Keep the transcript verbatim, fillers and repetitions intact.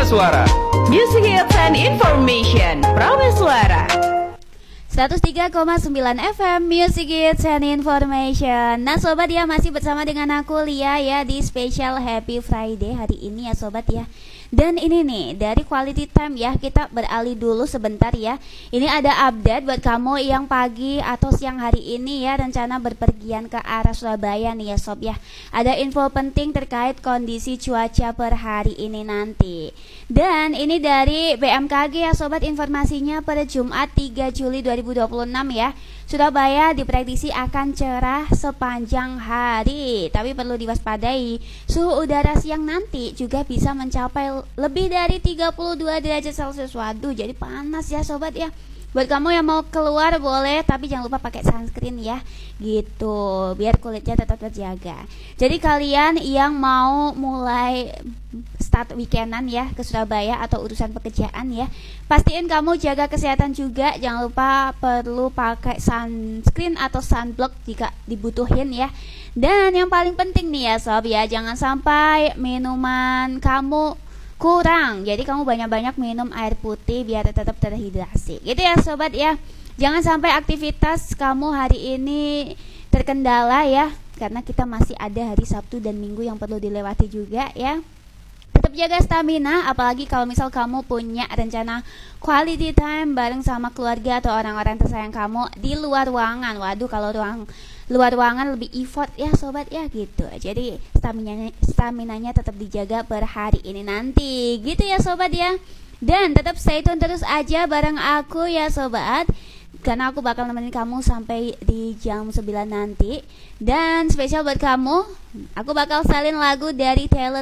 Suara. Music Hits and Information, Prameswara. seratus tiga koma sembilan F M Music Hits and Information. Nah sobat ya, masih bersama dengan aku Lia ya di Special Happy Friday hari ini ya sobat ya. Dan ini nih dari Quality Time ya, kita beralih dulu sebentar ya. Ini ada update buat kamu yang pagi atau siang hari ini ya rencana berpergian ke arah Surabaya nih ya sob ya. Ada info penting terkait kondisi cuaca per hari ini nanti. Dan ini dari B M K G ya sobat, informasinya pada Jumat tiga Juli dua ribu dua puluh enam ya. Surabaya diprediksi akan cerah sepanjang hari, tapi perlu diwaspadai suhu udara siang nanti juga bisa mencapai lebih dari tiga puluh dua derajat Celcius. Waduh, jadi panas ya sobat ya. Buat kamu yang mau keluar boleh, tapi jangan lupa pakai sunscreen ya, gitu, biar kulitnya tetap terjaga. Jadi kalian yang mau mulai start weekendan ya ke Surabaya atau urusan pekerjaan ya, pastiin kamu jaga kesehatan juga. Jangan lupa perlu pakai sunscreen atau sunblock jika dibutuhin ya. Dan yang paling penting nih ya sob ya, jangan sampai minuman kamu kurang. Jadi kamu banyak-banyak minum air putih biar tetap terhidrasi. Gitu ya sobat ya. Jangan sampai aktivitas kamu hari ini terkendala ya, karena kita masih ada hari Sabtu dan Minggu yang perlu dilewati juga ya. Tetap jaga stamina, apalagi kalau misal kamu punya rencana quality time bareng sama keluarga atau orang-orang tersayang kamu di luar ruangan. Waduh, kalau ruang luar ruangan lebih effort ya sobat ya, gitu. Jadi staminanya staminanya tetap dijaga per hari ini nanti, gitu ya sobat ya. Dan tetap stay tune terus aja bareng aku ya sobat, karena aku bakal nemenin kamu sampai di jam sembilan nanti. Dan spesial buat kamu, aku bakal salin lagu dari Taylor